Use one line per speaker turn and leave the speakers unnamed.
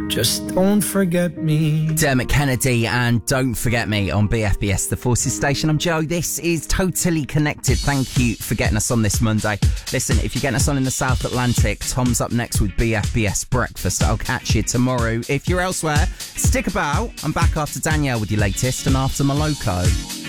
Just don't forget me.
Dermot Kennedy and Don't Forget Me on BFBS, the Forces Station. I'm Joe. This is Totally Connected. Thank you for getting us on this Monday. Listen, if you're getting us on in the South Atlantic, Tom's up next with BFBS Breakfast. I'll catch you tomorrow. If you're elsewhere, stick about. I'm back after Danielle with your latest and after Moloko.